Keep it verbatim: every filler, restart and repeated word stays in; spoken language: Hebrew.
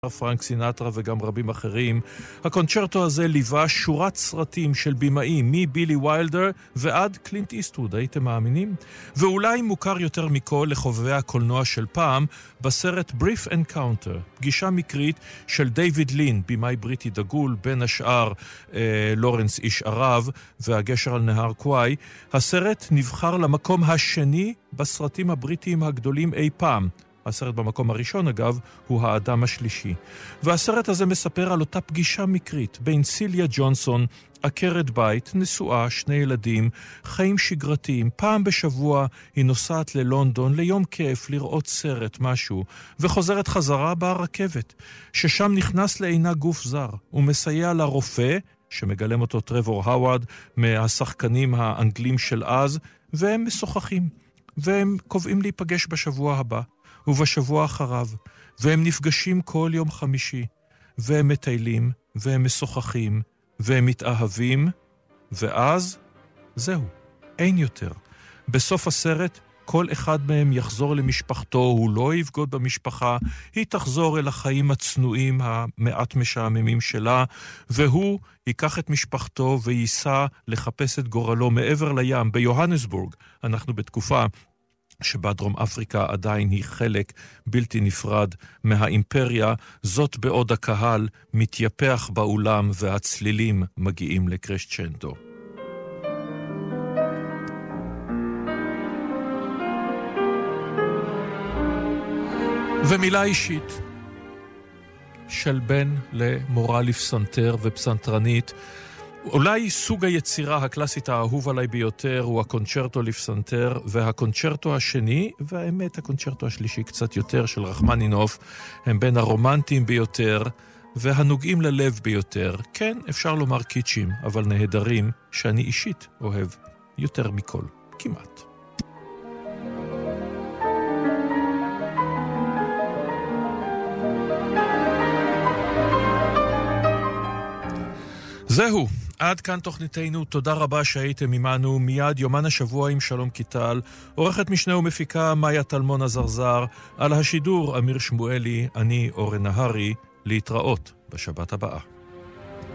פרנק סינטרה וגם רבים אחרים. הקונצ'רטו הזה ליווה שורת סרטים של בימאים, מבילי ויילדר ועד קלינט איסטווד, הייתם מאמינים? ואולי מוכר יותר מכל לחובבי הקולנוע של פעם, בסרט Brief Encounter, פגישה מקרית של דיוויד לין, בימאי בריטי דגול, בין השאר אה, לורנס איש ערב והגשר על נהר קוואי. הסרט נבחר למקום השני בסרטים הבריטיים הגדולים אי פעם. הסרט במקום הראשון, אגב, הוא האדם השלישי. והסרט הזה מספר על אותה פגישה מקרית בין סיליה ג'ונסון, עקרת בית, נשואה, שני ילדים, חיים שגרתיים. פעם בשבוע היא נוסעת ללונדון ליום כיף לראות סרט, משהו, וחוזרת חזרה ברכבת, ששם נכנס לעינה גוף זר, ומסייע לרופא, שמגלם אותו טרוור האווארד, מהשחקנים האנגלים של אז, והם משוחחים, והם קובעים להיפגש בשבוע הבא. ובשבוע אחריו, והם נפגשים כל יום חמישי, והם מטיילים, והם משוחחים, והם מתאהבים, ואז זהו, אין יותר. בסוף הסרט, כל אחד מהם יחזור למשפחתו, הוא לא יבגוד במשפחה, היא תחזור אל החיים הצנועים המעט משעממים שלה, והוא ייקח את משפחתו וייסע לחפש את גורלו מעבר לים, ביוהנסבורג. אנחנו בתקופה שבה דרום אפריקה עדיין היא חלק בלתי נפרד מהאימפריה, זאת בעוד הקהל מתייפח באולם והצלילים מגיעים לקרשצ'נדו. ומילה אישית של בן למורה לפסנתר ופסנתרנית. אולי סוג היצירה הקלאסית האהוב עליי ביותר הוא הקונצ'רטו לפסנתר, והקונצ'רטו השני, והאמת הקונצ'רטו השלישי קצת יותר, של רחמנינוף, הם בין הרומנטיים ביותר והנוגעים ללב ביותר. כן, אפשר לומר קיצ'ים, אבל נהדרים שאני אישית אוהב יותר מכל, כמעט. זהו, עד כאן תוכניתנו, תודה רבה שהייתם עמנו. מיד יומן השבוע עם שלום קיטל, עורכת משנה ומפיקה מאיה טלמון הזרזר, על השידור אמיר שמואלי, אני אורן נהרי, להתראות בשבת הבאה.